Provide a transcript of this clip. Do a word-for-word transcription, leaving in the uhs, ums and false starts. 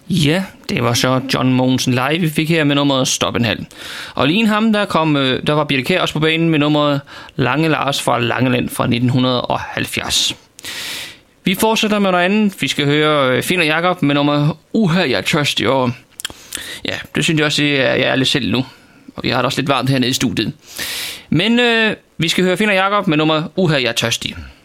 Ja, det var så John Mogensen live, vi fik her med nummeret Stop en halv. Og lige ham, der, kom, der var Birthe Kjær også på banen med nummeret Lange Lars fra Langeland fra nitten halvfjerds. Vi fortsætter med noget andet. Vi skal høre Finn og Jakob med nummeret Uha, jeg er tørstig. Og ja, det synes jeg også, at jeg er lidt selv nu. Og vi har det også lidt varmt hernede i studiet. Men øh, vi skal høre Finn og Jakob med nummeret Uha, jeg er tørstig.